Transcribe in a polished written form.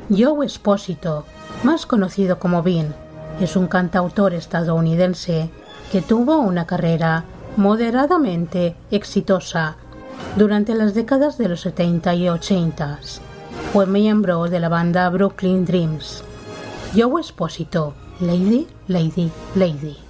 Joe Esposito, más conocido como Bean, es un cantautor estadounidense que tuvo una carrera moderadamente exitosa durante las décadas de los 70 y 80. Fue miembro de la banda Brooklyn Dreams. Joe Esposito, Lady, Lady, Lady.